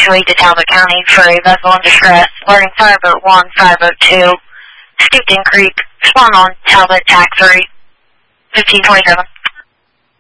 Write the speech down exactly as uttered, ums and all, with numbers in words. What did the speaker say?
Evacuate to Talbot County for a vessel in distress. Alerting Fireboat one, Fireboat two. Skipton Creek. Spawn on Talbot, Tac three. fifteen twenty-seven.